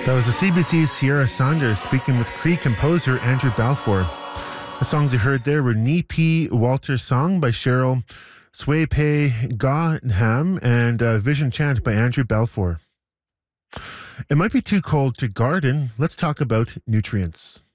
That was the CBC's Sierra Saunders speaking with Cree composer Andrew Balfour. The songs you heard there were Ni P. Walter's Song by Cheryl Swaype Gaham and Vision Chant by Andrew Balfour. It might be too cold to garden. Let's talk about nutrients.